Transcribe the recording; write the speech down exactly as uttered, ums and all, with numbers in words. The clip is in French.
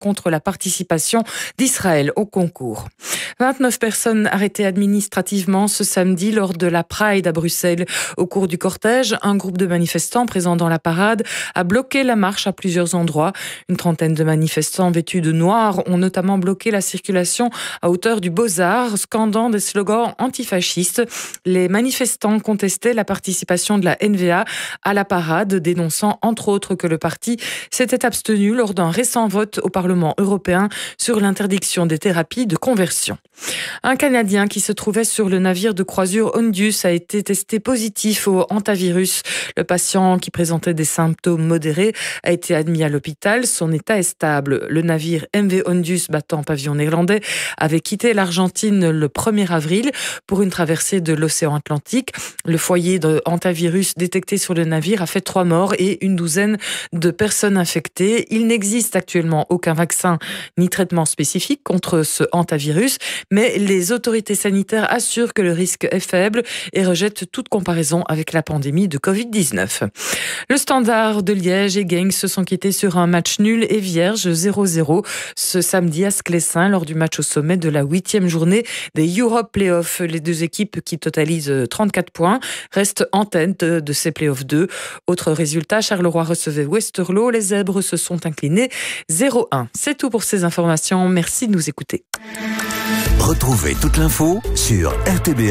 contre la participation d'Israël au concours. vingt-neuf personnes arrêtées administrativement ce samedi lors de la Pride à Bruxelles. Au cours du cortège, un groupe de manifestants présents dans la parade a bloqué la marche à plusieurs endroits. Une trentaine de manifestants vêtus de noir ont notamment bloqué la circulation à hauteur du Beaux-Arts, scandant des slogans antifascistes. Les manifestants contestaient la participation de la N V A à la parade, dénonçant entre autres que le parti s'était abstenu lors d'un récent vote au Parlement européen sur l'interdiction des thérapies de conversion. Un Canadien qui se trouvait sur le navire de croisière Ondius a été testé positif au hantavirus. Le patient, qui présentait des symptômes modérés, a été admis à l'hôpital. Son état est stable. Le navire M V Ondius, battant pavillon néerlandais, avait quitté l'Argentine le premier avril pour une traversée de l'océan Atlantique. Le foyer de hantavirus détecté sur le navire a fait trois morts et une douzaine de personnes infectées. Il n'existe actuellement aucun vaccin ni traitement spécifique contre ce hantavirus, mais les autorités sanitaires assurent que le risque est faible et rejettent toute comparaison avec la pandémie de covid dix-neuf. Le Standard de Liège et Genk se sont quittés sur un match nul et vierge zéro zéro ce samedi à Sclessin lors du match au sommet de la huitième journée des Europe Playoffs. Les deux équipes, qui totalisent trente-quatre points, restent en tête de ces Playoffs deux. Autre résultat, Charleroi recevait Westerlo. Les Zèbres se sont inclinés zéro un. C'est tout pour ces informations. Merci de nous écouter. Retrouvez toute l'info sur R T B